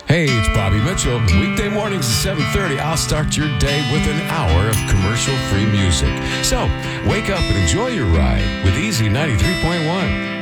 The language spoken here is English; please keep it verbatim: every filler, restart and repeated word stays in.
Hey, it's Bobby Mitchell. Weekday mornings at seven thirty, I'll start your day with an hour of commercial-free music. So, wake up and enjoy your ride with Easy ninety-three point one.